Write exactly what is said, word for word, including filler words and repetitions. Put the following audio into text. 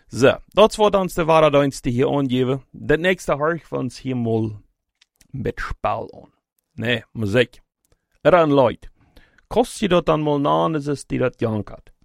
So, das war dann der Warendienst, die hier angeben. Das nächste höre ich uns hier mal mit Spiel an. Nee, Musik. Er an Leute. Kost je dat dan mal na, is es die dat jankert.